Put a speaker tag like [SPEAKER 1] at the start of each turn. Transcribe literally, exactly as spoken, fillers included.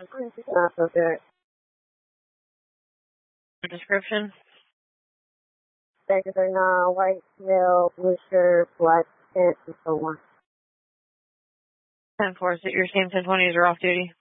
[SPEAKER 1] This is not so good.
[SPEAKER 2] Description?
[SPEAKER 1] Jackets are not white male, blue shirt, black pants, and so on.
[SPEAKER 2] ten four, so your same ten twenties are off duty.